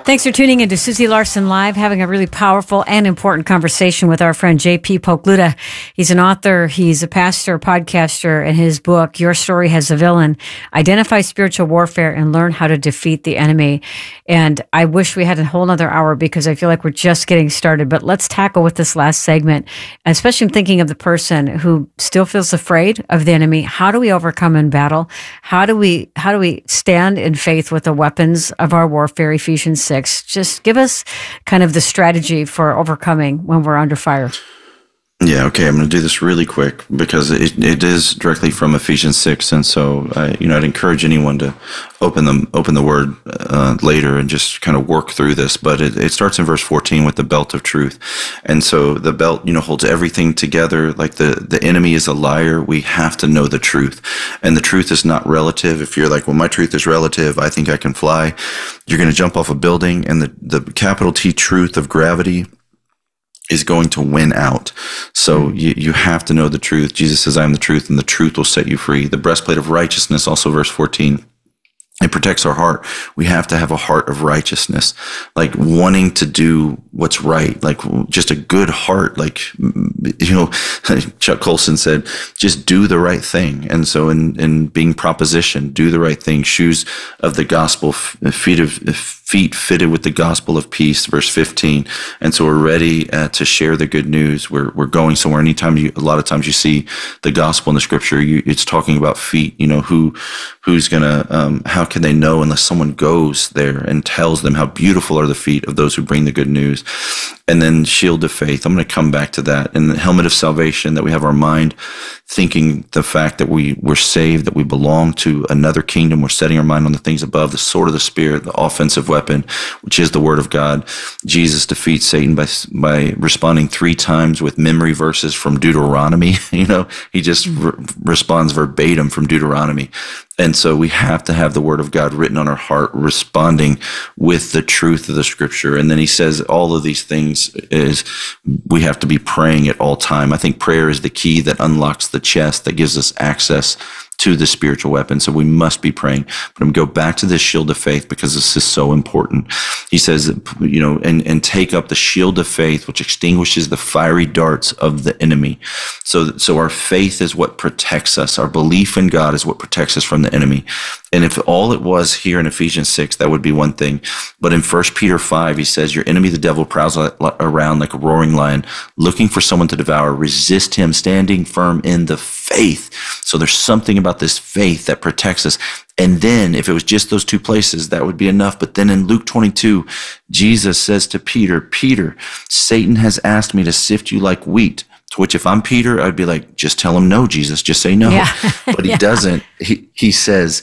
Thanks for tuning into Susie Larson Live, having a really powerful and important conversation with our friend J.P. Pokluda. He's an author, he's a pastor, podcaster, and his book, Your Story Has a Villain, Identify Spiritual Warfare and Learn How to Defeat the Enemy. And I wish we had a whole other hour because I feel like we're just getting started, but let's tackle with this last segment, especially thinking of the person who still feels afraid of the enemy. How do we overcome in battle? How do we stand in faith with the weapons of our warfare, Ephesians 6? Just give us kind of the strategy for overcoming when we're under fire. Yeah, okay. I'm going to do this really quick because it is directly from Ephesians 6, and so I'd encourage anyone to open the Word later and just kind of work through this. But it starts in verse 14 with the belt of truth, and so the belt holds everything together. Like the enemy is a liar. We have to know the truth, and the truth is not relative. If you're like, well, my truth is relative, I think I can fly, you're going to jump off a building, and the capital T truth of gravity is going to win out. So you have to know the truth. Jesus says, I am the truth, and the truth will set you free. The breastplate of righteousness, also verse 14, it protects our heart. We have to have a heart of righteousness, like wanting to do what's right, like just a good heart. Like, Chuck Colson said, just do the right thing. And so in being propositioned, do the right thing, shoes of the gospel, feet fitted with the gospel of peace, verse 15. And so we're ready to share the good news. We're going somewhere. Anytime a lot of times you see the gospel in the scripture, it's talking about feet. Who's gonna, how can they know unless someone goes there and tells them how beautiful are the feet of those who bring the good news? And then shield of faith. I'm going to come back to that. And the helmet of salvation, that we have our mind thinking the fact that we're saved, that we belong to another kingdom. We're setting our mind on the things above, the sword of the Spirit, the offensive weapon, which is the word of God. Jesus defeats Satan by responding 3 times with memory verses from Deuteronomy. He just responds verbatim from Deuteronomy. And so we have to have the word of God written on our heart, responding with the truth of the scripture. And then he says all of these things is we have to be praying at all time. I think prayer is the key that unlocks the chest, that gives us access to the spiritual weapon. So we must be praying. But I'm going to go back to this shield of faith because this is so important. He says, and take up the shield of faith, which extinguishes the fiery darts of the enemy. So our faith is what protects us. Our belief in God is what protects us from the enemy. And if all it was here in Ephesians 6, that would be one thing. But in 1 Peter 5, he says, your enemy, the devil, prowls around like a roaring lion, looking for someone to devour. Resist him, standing firm in the faith. So there's something about this faith that protects us. And then if it was just those 2 places, that would be enough. But then in Luke 22, Jesus says to Peter, Peter, Satan has asked me to sift you like wheat. To which if I'm Peter, I'd be like, just tell him no, Jesus, just say no. Yeah. But he doesn't. He says,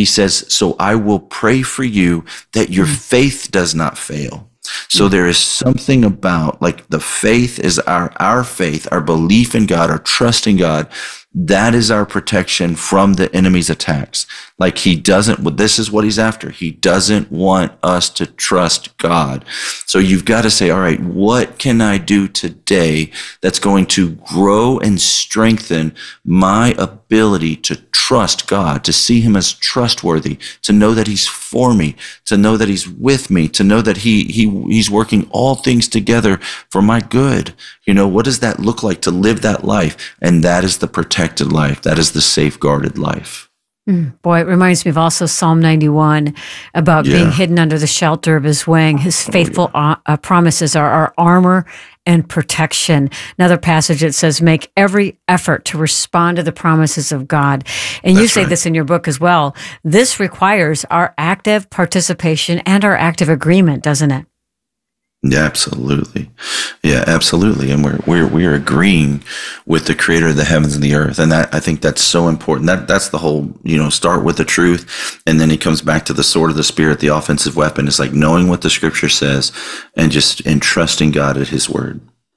so I will pray for you that your faith does not fail. So there is something about, like, the faith is our faith, our belief in God, our trust in God. That is our protection from the enemy's attacks. Like, this is what he's after. He doesn't want us to trust God. So you've got to say, all right, what can I do today that's going to grow and strengthen my ability to trust God, to see him as trustworthy, to know that he's for me, to know that he's with me, to know that he's working all things together for my good. What does that look like to live that life? And that is the protected life. That is the safeguarded life. Boy, it reminds me of also Psalm 91 about being hidden under the shelter of his wing. His faithful promises are our armor and protection. Another passage that says, make every effort to respond to the promises of God. And you say this in your book as well. This requires our active participation and our active agreement, doesn't it? Yeah, absolutely. Yeah, absolutely. And we're agreeing with the creator of the heavens and the earth. And I think that's so important. That's the whole, start with the truth. And then he comes back to the sword of the Spirit, the offensive weapon. It's like knowing what the scripture says and just entrusting God at his word.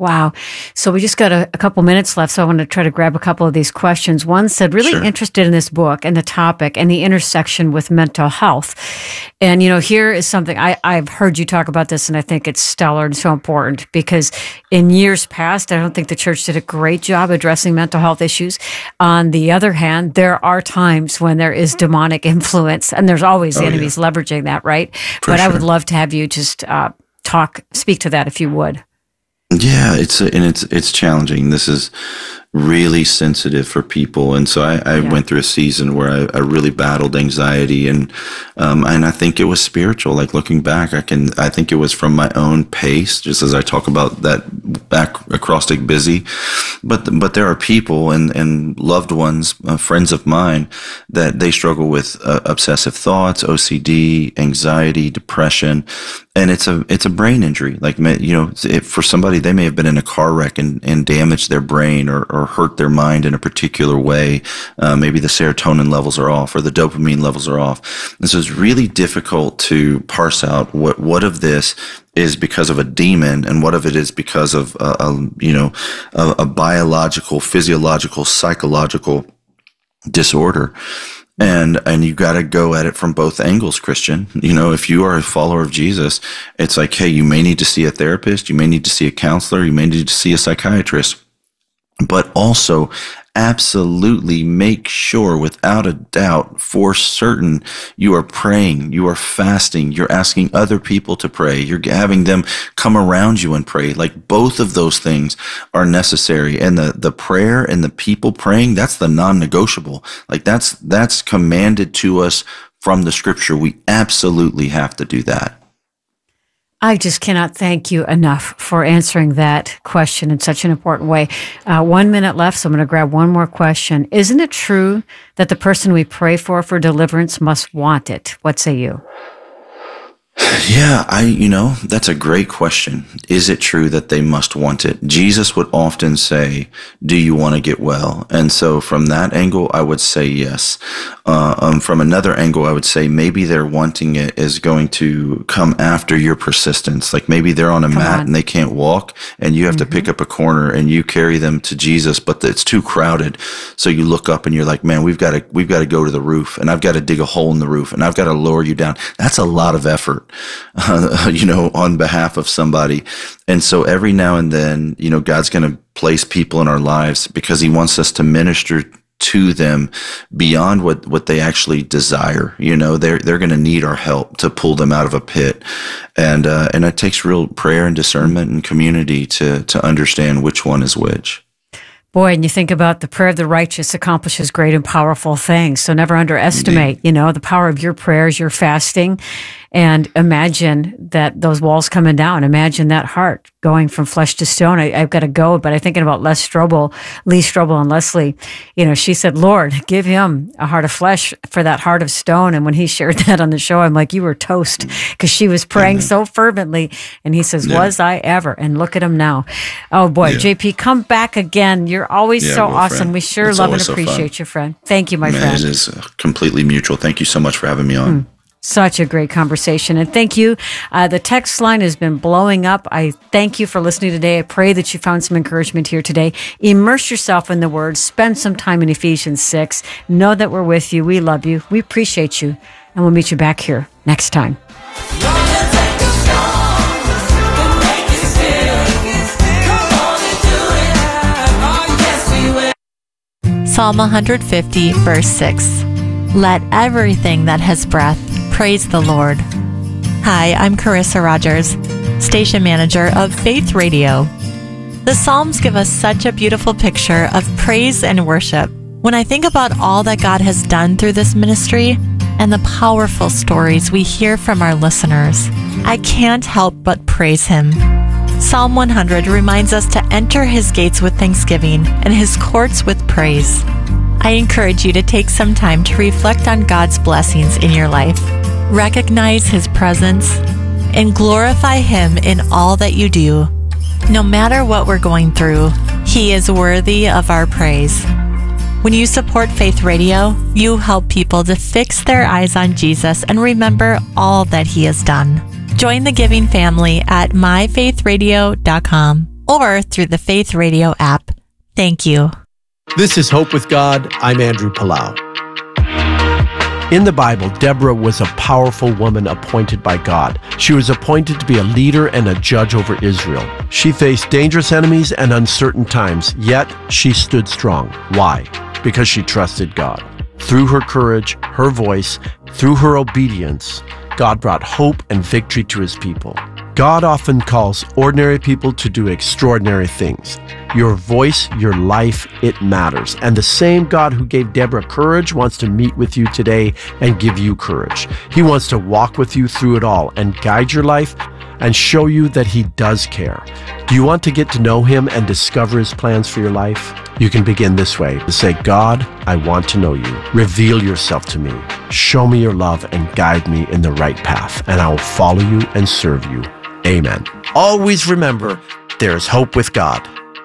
Wow. So we just got a couple minutes left, so I want to try to grab a couple of these questions. One said, really interested in this book and the topic and the intersection with mental health. And, here is something, I've heard you talk about this, and I think it's stellar and so important, because in years past, I don't think the church did a great job addressing mental health issues. On the other hand, there are times when there is demonic influence, and there's always enemies leveraging that, right? But I would love to have you just speak to that if you would. Yeah, it's challenging. This is really sensitive for people, and so I went through a season where I really battled anxiety, and I think it was spiritual. Like looking back, I think it was from my own pace, just as I talk about that acrostic busy. But there are people and loved ones, friends of mine, that they struggle with obsessive thoughts, OCD, anxiety, depression. And it's a brain injury. Like, for somebody, they may have been in a car wreck and damaged their brain or hurt their mind in a particular way. Maybe the serotonin levels are off or the dopamine levels are off. And so it's really difficult to parse out what of this is because of a demon and what of it is because of a biological, physiological, psychological disorder. And you got to go at it from both angles, Christian. If you are a follower of Jesus, it's like, hey, you may need to see a therapist, you may need to see a counselor, you may need to see a psychiatrist, but also absolutely make sure without a doubt for certain you are praying, you are fasting, you're asking other people to pray, you're having them come around you and pray. Like both of those things are necessary. And the prayer and the people praying, that's the non-negotiable. Like that's commanded to us from the scripture. We absolutely have to do that. I just cannot thank you enough for answering that question in such an important way. 1 minute left, so I'm going to grab one more question. Isn't it true that the person we pray for deliverance must want it? What say you? Yeah, that's a great question. Is it true that they must want it? Jesus would often say, do you want to get well? And so from that angle, I would say yes. From another angle, I would say maybe their wanting it is going to come after your persistence. Like maybe they're on a mat and they can't walk and you have to pick up a corner and you carry them to Jesus, but it's too crowded. So you look up and you're like, man, we've got to go to the roof and I've got to dig a hole in the roof and I've got to lower you down. That's a lot of effort. On behalf of somebody. And so every now and then, God's going to place people in our lives because he wants us to minister to them beyond what they actually desire. They're going to need our help to pull them out of a pit. And it takes real prayer and discernment and community to understand which one is which. Boy, and you think about the prayer of the righteous accomplishes great and powerful things. So never underestimate, the power of your prayers, your fasting, and imagine that those walls coming down. Imagine that heart going from flesh to stone. I've got to go, but I'm thinking about Lee Strobel and Leslie. She said, Lord, give him a heart of flesh for that heart of stone. And when he shared that on the show, I'm like, you were toast, because she was praying so fervently. And he says, was I ever? And look at him now. Oh boy, JP, come back again. You're always so awesome. Friend. We sure love and appreciate you, friend. Thank you, my friend. It is completely mutual. Thank you so much for having me on. Such a great conversation. And thank you. The text line has been blowing up. I thank you for listening today. I pray that you found some encouragement here today. Immerse yourself in the Word. Spend some time in Ephesians 6. Know that we're with you. We love you. We appreciate you. And we'll meet you back here next time. Psalm 150, verse 6. Let everything that has breath praise the Lord. Hi, I'm Carissa Rogers, station manager of Faith Radio. The Psalms give us such a beautiful picture of praise and worship. When I think about all that God has done through this ministry and the powerful stories we hear from our listeners, I can't help but praise Him. Psalm 100 reminds us to enter His gates with thanksgiving and His courts with praise. I encourage you to take some time to reflect on God's blessings in your life, recognize His presence, and glorify Him in all that you do. No matter what we're going through, He is worthy of our praise. When you support Faith Radio, you help people to fix their eyes on Jesus and remember all that He has done. Join the giving family at myfaithradio.com or through the Faith Radio app. Thank you. This is Hope with God. I'm Andrew Palau. In the Bible, Deborah was a powerful woman appointed by God. She was appointed to be a leader and a judge over Israel. She faced dangerous enemies and uncertain times, yet she stood strong. Why? Because she trusted God. Through her courage, her voice, through her obedience, God brought hope and victory to his people. God often calls ordinary people to do extraordinary things. Your voice, your life, it matters. And the same God who gave Deborah courage wants to meet with you today and give you courage. He wants to walk with you through it all and guide your life and show you that he does care. Do you want to get to know him and discover his plans for your life? You can begin this way. Say, God, I want to know you. Reveal yourself to me. Show me your love and guide me in the right path, and I will follow you and serve you. Amen. Always remember, there is hope with God.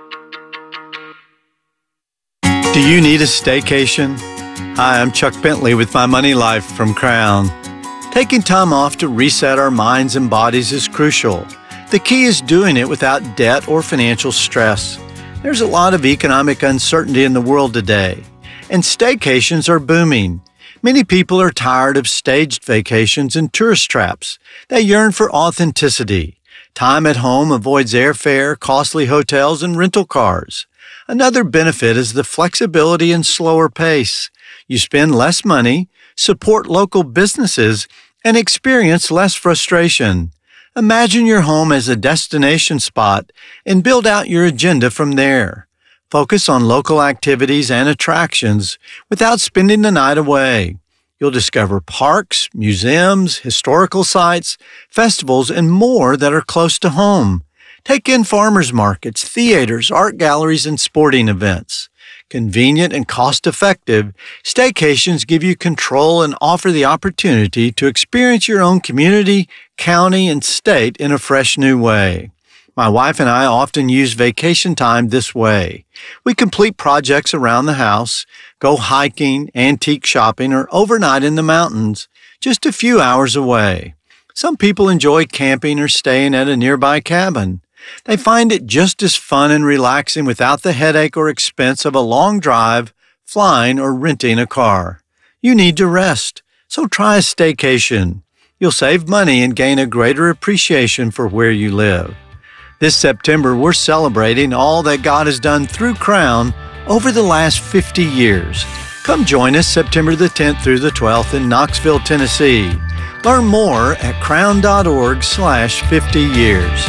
Do you need a staycation? Hi, I'm Chuck Bentley with My Money Life from Crown. Taking time off to reset our minds and bodies is crucial. The key is doing it without debt or financial stress. There's a lot of economic uncertainty in the world today, and staycations are booming. Many people are tired of staged vacations and tourist traps. They yearn for authenticity. Time at home avoids airfare, costly hotels, and rental cars. Another benefit is the flexibility and slower pace. You spend less money, support local businesses, and experience less frustration. Imagine your home as a destination spot and build out your agenda from there. Focus on local activities and attractions without spending the night away. You'll discover parks, museums, historical sites, festivals, and more that are close to home. Take in farmers markets, theaters, art galleries, and sporting events. Convenient and cost-effective, staycations give you control and offer the opportunity to experience your own community, county, and state in a fresh new way. My wife and I often use vacation time this way. We complete projects around the house, go hiking, antique shopping, or overnight in the mountains, just a few hours away. Some people enjoy camping or staying at a nearby cabin. They find it just as fun and relaxing without the headache or expense of a long drive, flying, or renting a car. You need to rest, so try a staycation. You'll save money and gain a greater appreciation for where you live. This September, we're celebrating all that God has done through Crown over the last 50 years. Come join us September the 10th through the 12th in Knoxville, Tennessee. Learn more at crown.org/50 years.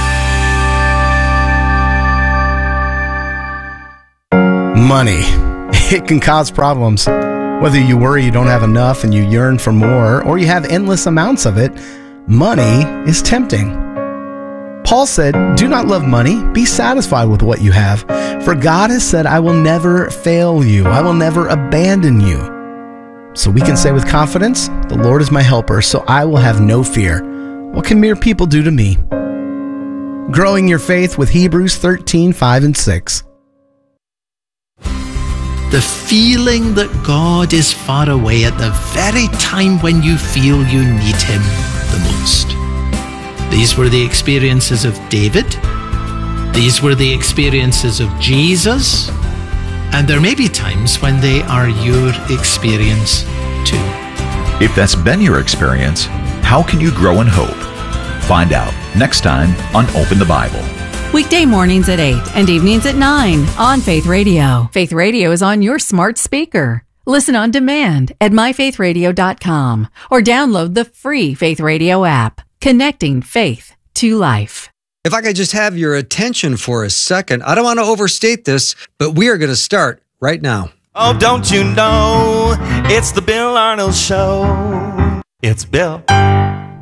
Money. It can cause problems. Whether you worry you don't have enough and you yearn for more, or you have endless amounts of it, money is tempting. Paul said, "Do not love money, be satisfied with what you have. For God has said, I will never fail you. I will never abandon you." So we can say with confidence, "The Lord is my helper, so I will have no fear. What can mere people do to me?" Growing your faith with Hebrews 13:5 and 6. The feeling that God is far away at the very time when you feel you need Him the most. These were the experiences of David. These were the experiences of Jesus. And there may be times when they are your experience too. If that's been your experience, how can you grow in hope? Find out next time on Open the Bible. Weekday mornings at 8 and evenings at 9 on Faith Radio. Faith Radio is on your smart speaker. Listen on demand at myfaithradio.com or download the free Faith Radio app, connecting faith to life. If I could just have your attention for a second, I don't want to overstate this, but we are going to start right now. Oh, don't you know, it's the Bill Arnold Show. It's Bill